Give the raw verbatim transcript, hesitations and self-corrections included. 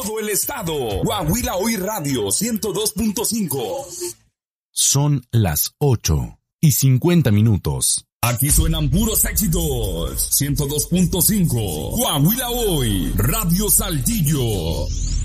Todo el estado. Coahuila Hoy Radio ciento dos punto cinco. Son las ocho y cincuenta minutos. Aquí suenan puros éxitos. ciento dos punto cinco. Coahuila Hoy Radio Saltillo.